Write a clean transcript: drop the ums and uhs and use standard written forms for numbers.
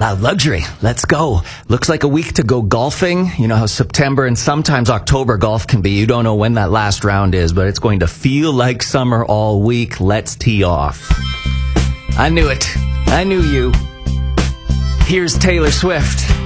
Luxury. Let's go. Looks like a week to go golfing. You know how September and sometimes October golf can be. You don't know when that last round is, but it's going to feel like summer all week. Let's tee off. I knew it. I knew you. Here's Taylor Swift.